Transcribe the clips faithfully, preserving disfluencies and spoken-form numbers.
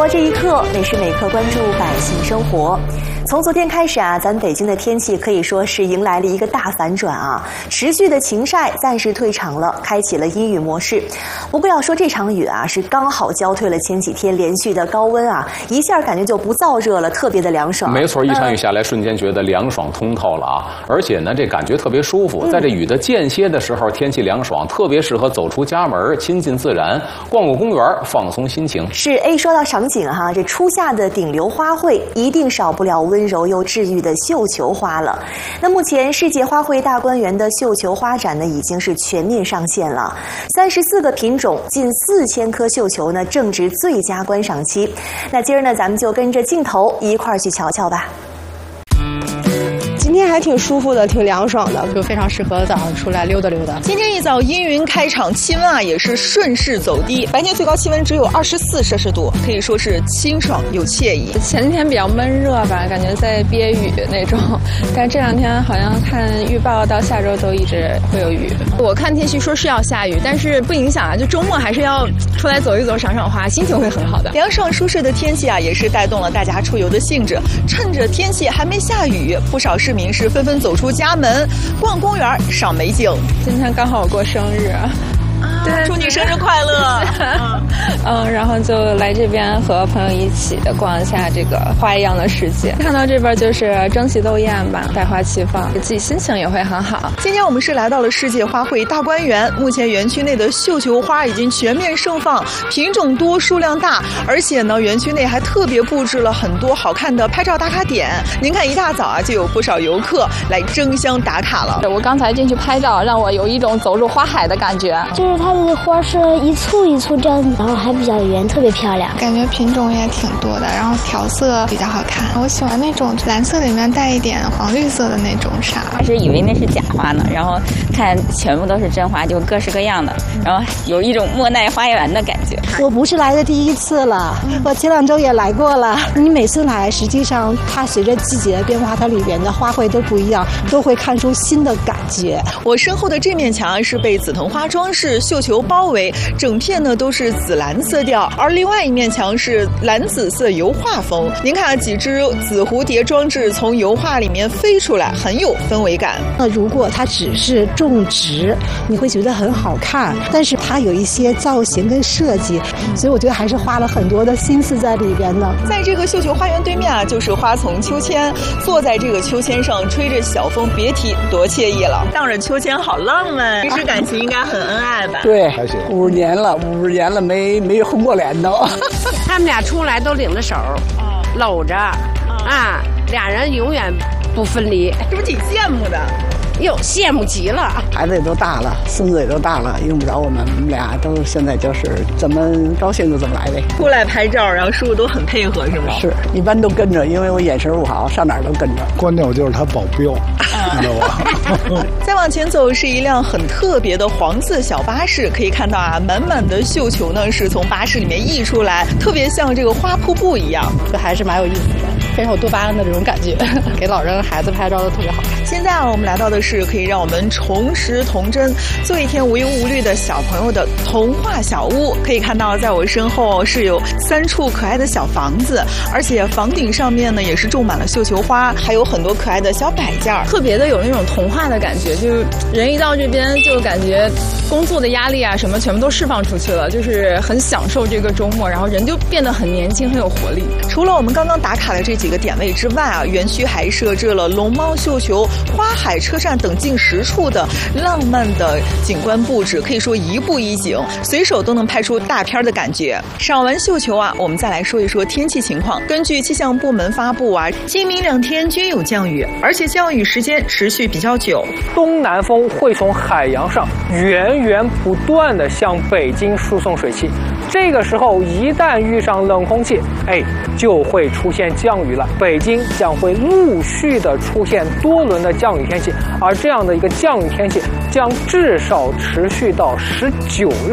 活这一刻，每时每刻关注百姓生活。从昨天开始啊，咱北京的天气可以说是迎来了一个大反转啊，持续的晴晒暂时退场了，开启了阴雨模式。不过要说这场雨啊，是刚好交退了前几天连续的高温啊，一下感觉就不燥热了，特别的凉爽。 没错，一场雨下来，瞬间觉得凉爽通透了啊！而且呢，这感觉特别舒服。在这雨的间歇的时候，天气凉爽，特别适合走出家门，亲近自然，逛逛公园，放松心情。 是，哎，说到赏景哈，这初夏的顶流花卉一定少不了温柔又治愈的绣球花了。那目前世界花卉大观园的绣球花展呢，已经是全面上线了，三十四个品种，近四千棵绣球呢，正值最佳观赏期。那今儿呢，咱们就跟着镜头一块儿去瞧瞧吧。 今天还挺舒服的，挺凉爽的， 就非常适合早上出来溜达溜达。 今天一早阴云开场，气温啊也是顺势走低，白天最高气温只有二十四摄氏度，可以说是清爽又惬意。 前几天比较闷热吧，感觉在憋雨那种，但这两天好像看预报到下周都一直会有雨。 我看天气说是要下雨，但是不影响啊，就周末还是要出来走一走，赏赏花，心情会很好的。 凉爽舒适的天气啊，也是带动了大家出游的兴致。趁着天气还没下雨，不少市民是纷纷走出家门，逛公园，赏美景。 今天刚好我过生日。 对，祝你生日快乐！ 嗯，然后就来这边和朋友一起逛一下这个花一样的世界。看到这边就是争奇斗艳吧，百花齐放，自己心情也会很好。 今天我们是来到了世界花卉大观园，目前园区内的绣球花已经全面盛放，品种多，数量大，而且呢，园区内还特别布置了很多好看的拍照打卡点。您看，一大早啊，就有不少游客来争相打卡了。 我刚才进去拍照，让我有一种走入花海的感觉。 就是它的花是一簇一簇这样，然后还比较圆，特别漂亮。 感觉品种也挺多的，然后调色比较好看。我喜欢那种蓝色里面带一点黄绿色的那种纱。 开始以为那是假花呢，然后看全部都是真花，就各式各样的，然后有一种莫奈花园的感觉。 我不是来的第一次了，我前两周也来过了。你每次来，实际上它随着季节的变化，它里边的花卉都不一样，都会看出新的感觉。 我身后的这面墙是被紫藤花装饰绣球包围，整片呢都是紫蓝色调，而另外一面墙是蓝紫色油画风。您看，几只紫蝴蝶装置从油画里面飞出来，很有氛围感。 那如果它只是种植，你会觉得很好看，但是它有一些造型跟设计，所以我觉得还是花了很多的心思在里边的。 在这个绣球花园对面啊，就是花丛秋千，坐在这个秋千上吹着小风，别提多惬意了。荡着秋千好浪漫，平时感情应该很恩爱吧？ 对，还行。五十年了，五十年了没没红过脸都。 他们俩出来都领着手，搂着，啊，俩人永远不分离， 是不是挺羡慕的？ 哟，羡慕极了！ 孩子也都大了，孙子也都大了，用不着我们，我们俩都现在就是怎么高兴就怎么来呗。 出来拍照，然后叔叔都很配合，是吗？ 是，一般都跟着，因为我眼神不好，上哪儿都跟着。 关键我就是他保镖，你知道吧？ 再往前走是一辆很特别的黄色小巴士，可以看到啊，满满的绣球呢是从巴士里面溢出来，特别像这个花瀑布一样， 这还是蛮有意思的，非常有多巴胺的这种感觉，给老人孩子拍照都特别好看。 现在啊，我们来到的是可以让我们重拾童真，做一天无忧无虑的小朋友的童话小屋。可以看到，在我身后是有三处可爱的小房子，而且房顶上面呢也是种满了绣球花，还有很多可爱的小摆件， 特别的有那种童话的感觉。就是人一到这边，就感觉工作的压力啊什么全部都释放出去了，就是很享受这个周末，然后人就变得很年轻，很有活力。 除了我们刚刚打卡的这几个点位之外啊，园区还设置了龙猫绣球、花海车站等近十处的浪漫的景观布置，可以说一步一景，随手都能拍出大片的感觉。赏完绣球啊，我们再来说一说天气情况。根据气象部门发布啊，今明两天均有降雨，而且降雨时间持续比较久。 东南风会从海洋上源源不断的向北京输送水汽，这个时候一旦遇上冷空气，哎，就会出现降雨了。北京将会陆续的出现多轮的降雨天气，而这样的一个降雨天气将至少持续到十九日。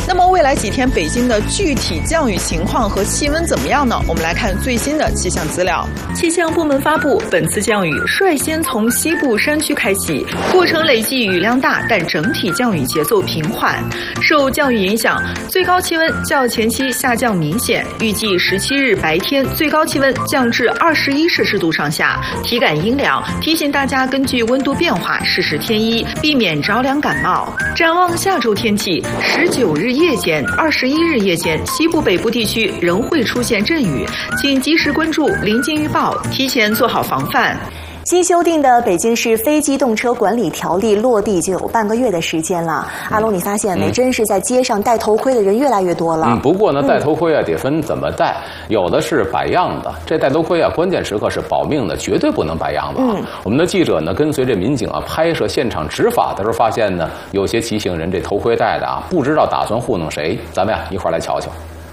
那么未来几天北京的具体降雨情况和气温怎么样呢？我们来看最新的气象资料。气象部门发布，本次降雨率先从西部山区开启，过程累计雨量大，但整体降雨节奏平缓。受降雨影响，最高气温较前期下降明显，预计十七日白天最高气温降至二十一摄氏度上下，体感阴凉，提醒大家根据温度变化适时添衣，避免着凉感冒。展望下周天气，十九日夜间、二十一日夜间，西部北部地区仍会出现阵雨，请及时关注临近预报，提前做好防范。 新修订的《北京市非机动车管理条例》落地就有半个月的时间了。阿龙，你发现没？嗯、真是在街上戴头盔的人越来越多了。 嗯，不过呢，戴头盔啊得分怎么戴，有的是摆样的。这戴头盔啊，关键时刻是保命的，绝对不能摆样子啊。嗯、我们的记者呢，跟随着民警啊拍摄现场执法的时候，发现呢，有些骑行人这头盔戴的啊，不知道打算糊弄谁。咱们呀，一块儿来瞧瞧。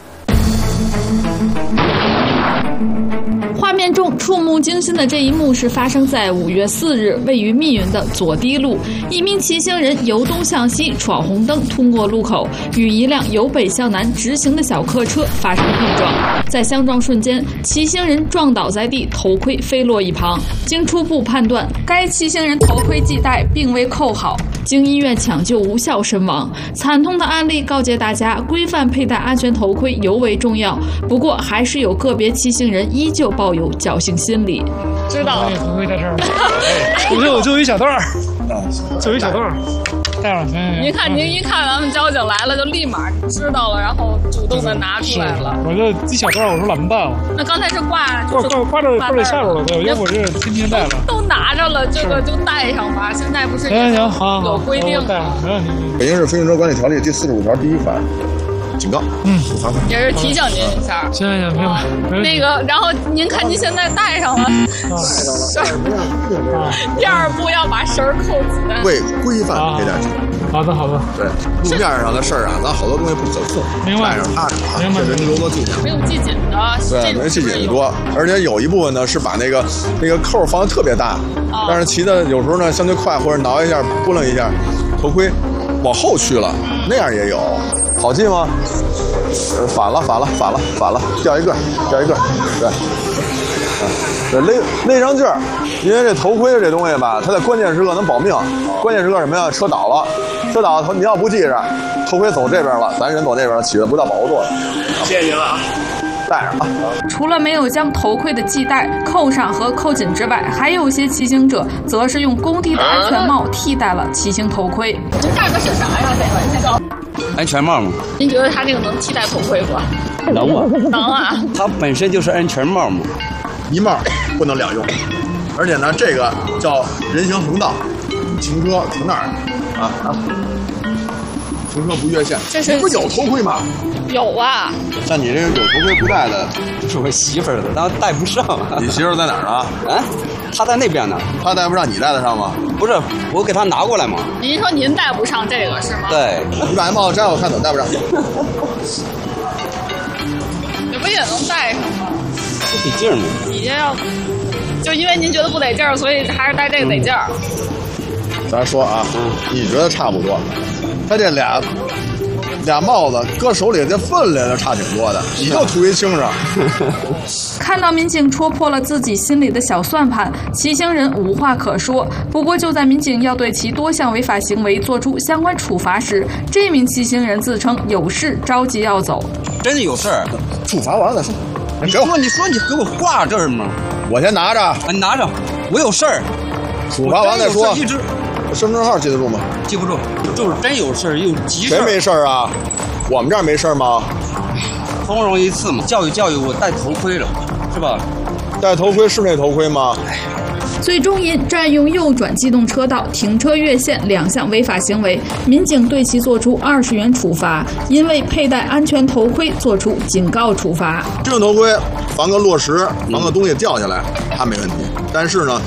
画面中触目惊心的这一幕是发生在五月四日，位于密云的左堤路，一名骑行人由东向西闯红灯通过路口，与一辆由北向南直行的小客车发生碰撞。在相撞瞬间，骑行人撞倒在地，头盔飞落一旁。经初步判断，该骑行人头盔系带并未扣好，经医院抢救无效身亡。惨痛的案例告诫大家，规范佩戴安全头盔尤为重要。不过，还是有个别骑行人依旧抱有侥幸心理。 知道了，头盔在这儿。我就就一小段儿，就一小段儿。戴上。 您看，您一看咱们交警来了，就立马知道了，然后主动的拿出来了。 我这一小段，我说懒得办了。 那刚才是挂， 挂挂挂着挂着下边了，对，因为我这天天戴了。 都拿着了，这个就戴上吧。现在不是行行好， 有规定。 戴上，没问题。 北京市非行车管理条例第四十五条第一款。警告， 嗯， 罚款， 也是提醒您一下。 行行行，明白。 那个，然后您看您现在戴上了，绳儿，第二步要把绳儿扣紧。 为规范佩戴系统。好的，好的。 对，路面上的事儿啊，咱好多东西不可控， 明白。 带上它， 明白。 这人多多注意。 没有系紧的， 对，没系紧的多，而且有一部分呢是把那个那个扣放的特别大，但是骑的有时候呢相对快，或者挠一下、拨楞一下，头盔往后去了，那样也有。好记吗？呃，反了，反了，反了，反了，掉一个，掉一个，对，啊，对，勒勒上劲儿，因为这头盔这东西吧，它在关键时刻能保命。关键时刻什么呀？车倒了，车倒了，你要不系着，头盔走这边了，咱人走那边了，起了不到保护作用。 谢谢您了啊。 戴上啊！ 除了没有将头盔的系带扣上和扣紧之外，还有些骑行者则是用工地的安全帽替代了骑行头盔。这盖的是啥呀？这个安全帽吗？ 您觉得它这个能替代头盔不？ 能啊， 能啊！ 它本身就是安全帽嘛， 一帽不能两用，而且呢，这个叫人行横道，停车停那儿啊啊！停车不越线， 这是不是有头盔吗？ 有啊， 像你这个有头盔不戴的， 是我媳妇儿的，但戴不上。 你媳妇在哪儿呢？ 啊，她在那边呢。 她戴不上，你戴得上吗？ 不是，我给她拿过来嘛。 您说您戴不上这个是吗？ 对， 你把那帽子摘，我看怎么戴不上。 这不也能戴上吗？ 不得劲儿吗？ 你这要，就因为您觉得不得劲儿，所以还是戴这个得劲儿。 咱说啊，你觉得差不多，他这俩。俩帽子搁手里，这分量就差挺多的，你就图一轻省。 看到民警戳破了自己心里的小算盘，骑行人无话可说。不过就在民警要对其多项违法行为做出相关处罚时，这名骑行人自称有事着急要走。 真的有事儿， 处罚完了再说。 你说你说你给我挂这儿吗？ 我先拿着， 啊，你拿着，我有事儿。 处罚完再说。 一直。 身份证号记得住吗？ 记不住，就是真有事儿又急事儿。 谁没事儿啊？我们这儿没事儿吗？ 通融一次嘛，教育教育我戴头盔了，是吧？ 戴头盔是那头盔吗？ 最终因占用右转机动车道、停车越线两项违法行为，民警对其作出二十元处罚，因为佩戴安全头盔作出警告处罚。 这种头盔防个落石，防个东西掉下来，它没问题。但是呢，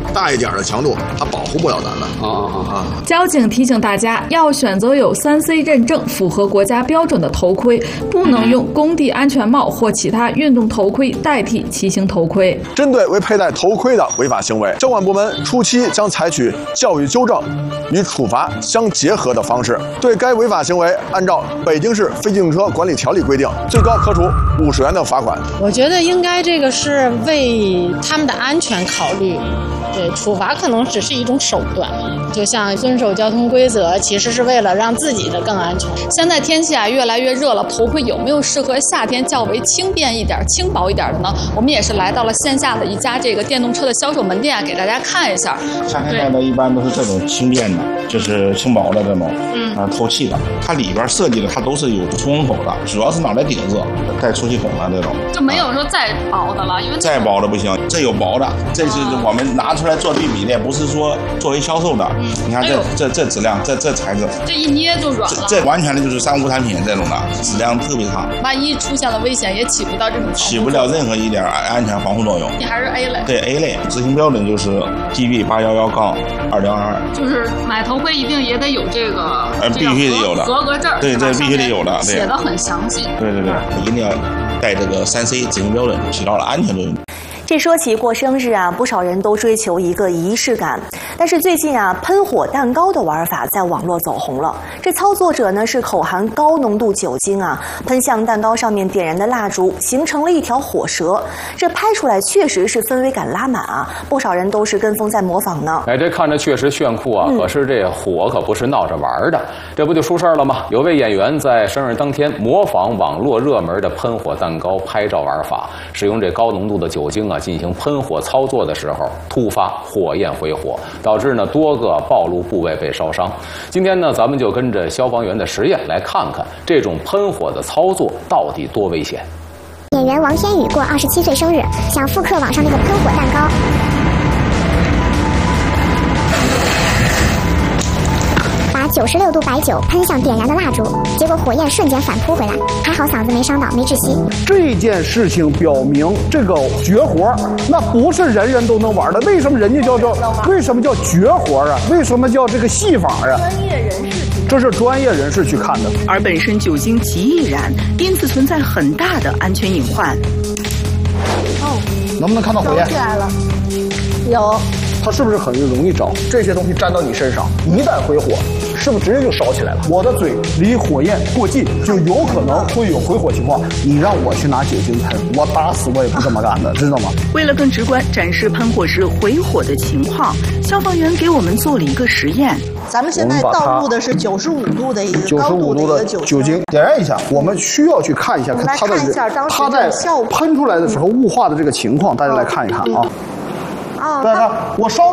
大一点的强度，它保护不了咱们。啊啊啊！ 交警提醒大家，要选择有三 C 认证、符合国家标准的头盔，不能用工地安全帽或其他运动头盔代替骑行头盔。 针对未佩戴头盔的违法行为，交管部门初期将采取教育纠正与处罚相结合的方式，对该违法行为按照《北京市非机动车管理条例》规定，最高可处五十元的罚款。 我觉得应该这个是为他们的安全考虑，对，处罚可能只是一种手段。就像遵守交通规则，其实是为了让自己的更安全。 现在天气啊越来越热了，头盔有没有适合夏天较为轻便一点、轻薄一点的呢？我们也是来到了线下的一家这个电动车的销售门店啊，给大家看一下。 夏天戴的一般都是这种轻便的，就是轻薄的这种，嗯，啊，透气的。它里边设计的它都是有出风口的，主要是脑袋顶子带出气孔的这种。 就没有说再薄的了，因为再薄的不行，这有薄的，这是我们拿出来做对比的，不是说作为销售的。嗯、你看这、哎、这这质量，这这材质， 这一捏就软了。 这, 这完全的就是三无产品这种的，质量特别差。 万一出现了危险，也起不到这种起不了任何一点安全防护作用。 你还是 A 类。 对 A 类，执行标准就是 G B 八一一杠二零二二。 就是买头盔一定也得有这个， 呃，必须得有的合格证。 对，这必须得有的， 写的很详细。 对对对，一定要带这个三 C 执行标准，起到了安全作用。 这说起过生日啊，不少人都追求一个仪式感。但是最近啊，喷火蛋糕的玩法在网络走红了。这操作者呢是口含高浓度酒精啊，喷向蛋糕上面点燃的蜡烛，形成了一条火蛇。这拍出来确实是氛围感拉满啊，不少人都是跟风在模仿呢。 哎，这看着确实炫酷啊，嗯、可是这火可不是闹着玩的，这不就出事儿了吗？有位演员在生日当天模仿网络热门的喷火蛋糕拍照玩法，使用这高浓度的酒精啊进行喷火操作的时候，突发火焰回火，导致呢多个暴露部位被烧伤。今天呢，咱们就跟着消防员的实验来看看这种喷火的操作到底多危险。 演员王天宇过二十七岁生日，想复刻网上那个喷火蛋糕。把九十六度白酒喷向点燃的蜡烛，结果火焰瞬间反扑回来，还好嗓子没伤到，没窒息。 这件事情表明，这个绝活那不是人人都能玩的。为什么人家叫叫？为什么叫绝活啊？为什么叫这个戏法啊？ 专业人士， 这是专业人士去看的。 而本身酒精极易燃，因此存在很大的安全隐患。 哦，能不能看到火焰？ 起来了，有。 它是不是很容易着？这些东西沾到你身上，一旦回火，是不是直接就烧起来了？我的嘴离火焰过近，就有可能会有回火情况。你让我去拿酒精喷，我打死我也不这么干的，知道吗？ 为了更直观展示喷火时回火的情况，消防员给我们做了一个实验。 咱们现在倒入的是九十五度的一个高度的一个酒酒精，点燃一下。我们需要去看一下，看它的它在喷出来的时候雾化的这个情况，大家来看一看啊。 啊， 大家我烧。